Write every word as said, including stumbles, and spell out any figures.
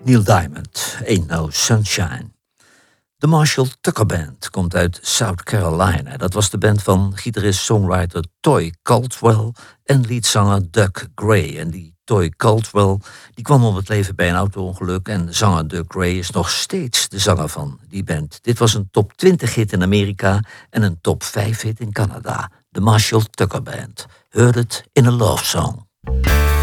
Neil Diamond, Ain't No Sunshine. De Marshall Tucker Band komt uit South Carolina. Dat was de band van gitarist-songwriter Toy Caldwell en leadzanger Doug Gray. En die Toy Caldwell die kwam om het leven bij een auto-ongeluk en zanger Doug Gray is nog steeds de zanger van die band. Dit was een top twintig hit in Amerika en een top vijf hit in Canada. De Marshall Tucker Band. Heard it in a love song.